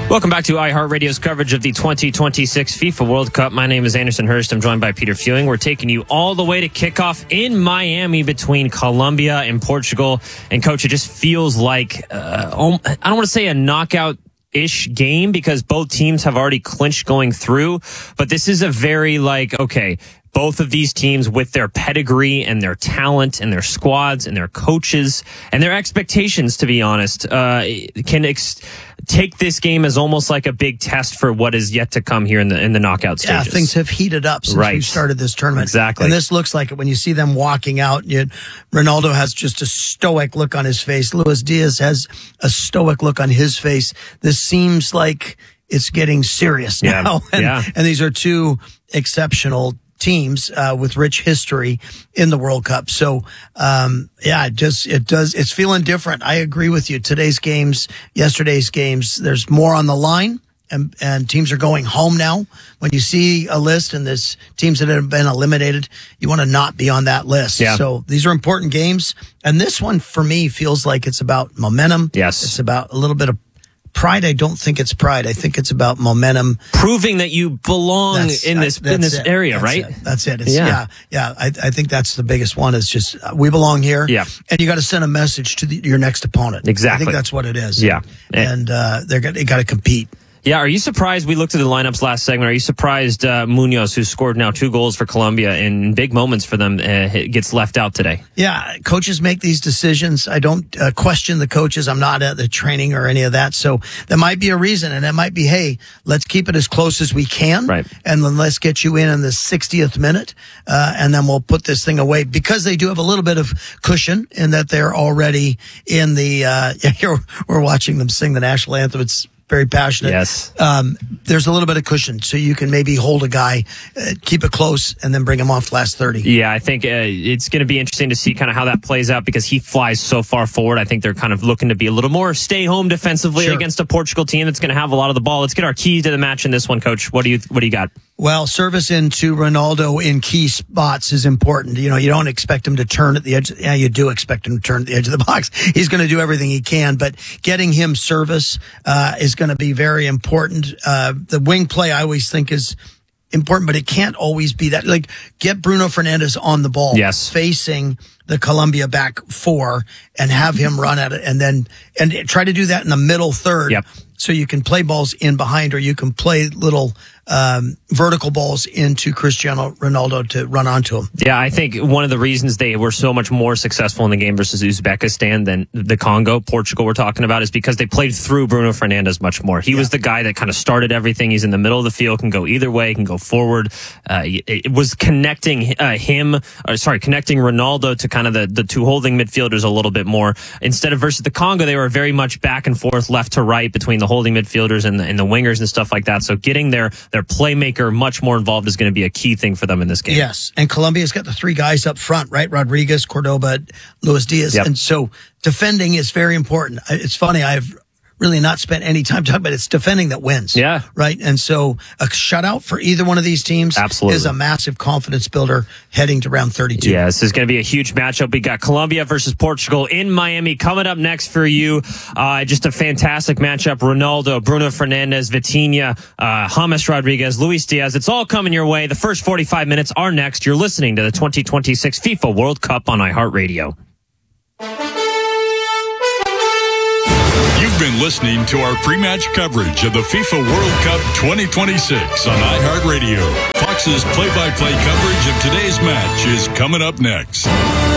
Welcome back to iHeartRadio's coverage of the 2026 FIFA World Cup. My name is Anderson Hurst. I'm joined by Peter Fewing. We're taking you all the way to kickoff in Miami between Colombia and Portugal. And, Coach, it just feels like, I don't want to say a knockout-ish game because both teams have already clinched going through. But this is a very, okay, both of these teams with their pedigree and their talent and their squads and their coaches and their expectations, to be honest, can take this game as almost like a big test for what is yet to come here in the knockout stages. Yeah, things have heated up since we started this tournament. Exactly. And this looks like it when you see them walking out. Ronaldo has just a stoic look on his face. Luis Diaz has a stoic look on his face. This seems like it's getting serious now. And these are two exceptional teams with rich history in the World Cup. So, it's feeling different. I agree with you. Today's games, yesterday's games, there's more on the line and teams are going home now. When you see a list and there's teams that have been eliminated, you want to not be on that list. Yeah. So these are important games. And this one for me feels like it's about momentum. Yes. It's about a little bit of pride. I don't think it's pride. I think it's about momentum. Proving that you belong in this area, right? That's it. I think that's the biggest one. Is just we belong here. Yeah. And you got to send a message to your next opponent. Exactly. I think that's what it is. Yeah. And they got to compete. Yeah, are you surprised? We looked at the lineups last segment. Are you surprised Munoz, who scored now 2 goals for Colombia in big moments for them, gets left out today? Yeah, coaches make these decisions. I don't question the coaches. I'm not at the training or any of that. So there might be a reason, and it might be, hey, let's keep it as close as we can. Right. And then let's get you in the 60th minute, and then we'll put this thing away. Because they do have a little bit of cushion in that they're already in the, we're watching them sing the national anthem. It's very passionate. Yes. There's a little bit of cushion, so you can maybe hold a guy, keep it close, and then bring him off last 30. Yeah, I think it's going to be interesting to see kind of how that plays out because he flies so far forward. I think they're kind of looking to be a little more stay home defensively against a Portugal team that's going to have a lot of the ball. Let's get our key to the match in this one, Coach. What do you got? Well, service into Ronaldo in key spots is important. You don't expect him to turn at the edge. Yeah, you do expect him to turn at the edge of the box. He's going to do everything he can, but getting him service is going to be very important. The wing play I always think is important, but it can't always be that. Like, get Bruno Fernandes on the ball, facing the Colombia back 4 and have him run at it and try to do that in the middle third. Yep. So you can play balls in behind, or you can play little vertical balls into Cristiano Ronaldo to run onto him. Yeah, I think one of the reasons they were so much more successful in the game versus Uzbekistan than the Congo, Portugal we're talking about, is because they played through Bruno Fernandes much more. He was the guy that kind of started everything. He's in the middle of the field, can go either way, can go forward. It was connecting connecting Ronaldo to kind of the two holding midfielders a little bit more. Instead of versus the Congo, they were very much back and forth, left to right between the holding midfielders and the wingers and stuff like that. So getting their playmaker much more involved is going to be a key thing for them in this game. Yes, and Colombia's got the 3 guys up front, right? Rodriguez, Cordoba, Luis Diaz. Yep. And so defending is very important. It's funny, I've really not spent any time talking about it. It's defending that wins. Yeah. Right? And so a shutout for either one of these teams is a massive confidence builder heading to round 32. Yeah, this is going to be a huge matchup. We got Colombia versus Portugal in Miami coming up next for you. Just a fantastic matchup. Ronaldo, Bruno Fernandes, Vitinha, James Rodriguez, Luis Diaz. It's all coming your way. The first 45 minutes are next. You're listening to the 2026 FIFA World Cup on iHeartRadio. You've been listening to our pre-match coverage of the FIFA World Cup 2026 on iHeartRadio. Fox's play-by-play coverage of today's match is coming up next.